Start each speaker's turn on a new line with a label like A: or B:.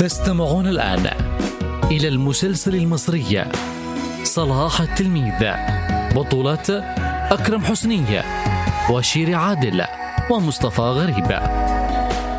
A: تستمعون الآن إلى المسلسل المصري صلاح التلميذ، بطولة أكرم حسني وشيري عادل ومصطفى غريب.